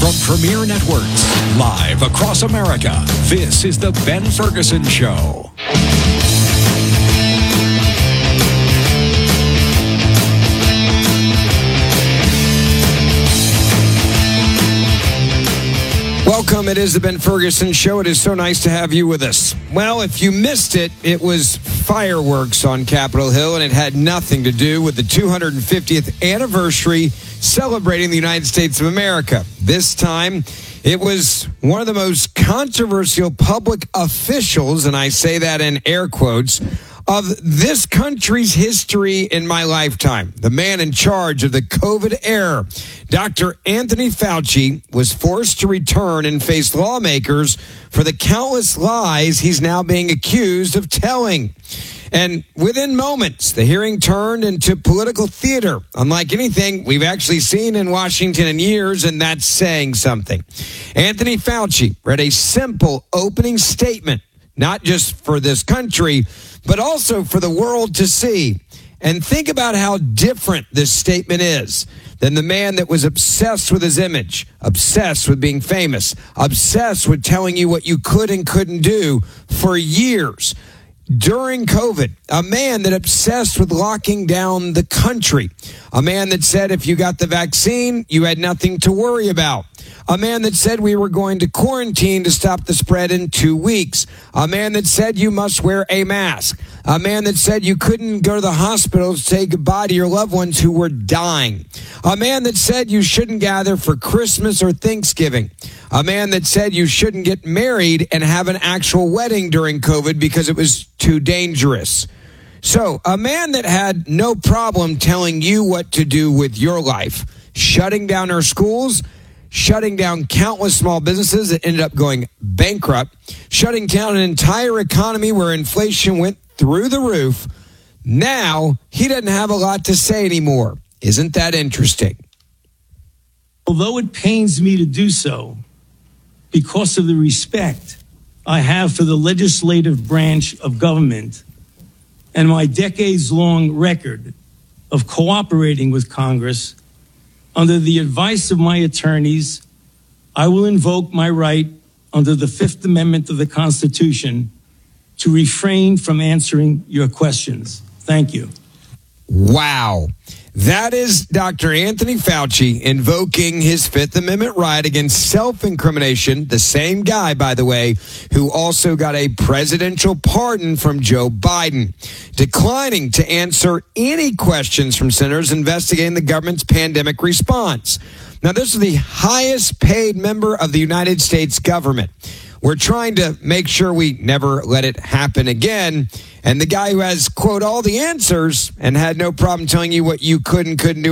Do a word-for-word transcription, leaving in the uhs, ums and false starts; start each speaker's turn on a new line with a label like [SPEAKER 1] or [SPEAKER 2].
[SPEAKER 1] From Premier Networks, live across America, this is The Ben Ferguson Show.
[SPEAKER 2] Welcome. It is the Ben Ferguson Show. It is so nice to have you with us. Well, if you missed it, it was fireworks on Capitol Hill, and it had nothing to do with the two hundred fiftieth anniversary celebrating the United States of America. This time, it was one of the most controversial public officials, and I say that in air quotes, of this country's history in my lifetime. The man in charge of the COVID era, Doctor Anthony Fauci, was forced to return and face lawmakers for the countless lies he's now being accused of telling. And within moments, the hearing turned into political theater, unlike anything we've actually seen in Washington in years, and that's saying something. Anthony Fauci read a simple opening statement, not just for this country, but also for the world to see. And think about how different this statement is than the man that was obsessed with his image, obsessed with being famous, obsessed with telling you what you could and couldn't do for years. During COVID, a man that obsessed with locking down the country, a man that said if you got the vaccine, you had nothing to worry about. A man that said we were going to quarantine to stop the spread in two weeks. A man that said you must wear a mask. A man that said you couldn't go to the hospital to say goodbye to your loved ones who were dying. A man that said you shouldn't gather for Christmas or Thanksgiving. A man that said you shouldn't get married and have an actual wedding during COVID because it was too dangerous. So, a man that had no problem telling you what to do with your life, shutting down our schools, shutting down countless small businesses that ended up going bankrupt, shutting down an entire economy where inflation went through the roof. Now, he doesn't have a lot to say anymore. Isn't that interesting?
[SPEAKER 3] Although it pains me to do so, because of the respect I have for the legislative branch of government and my decades-long record of cooperating with Congress, under the advice of my attorneys, I will invoke my right under the Fifth Amendment of the Constitution to refrain from answering your questions. Thank you.
[SPEAKER 2] Wow. That is Doctor Anthony Fauci invoking his Fifth Amendment right against self-incrimination, the same guy, by the way, who also got a presidential pardon from Joe Biden, declining to answer any questions from senators investigating the government's pandemic response. Now, this is the highest paid member of the United States government. We're trying to make sure we never let it happen again. And the guy who has, quote, all the answers and had no problem telling you what you could and couldn't do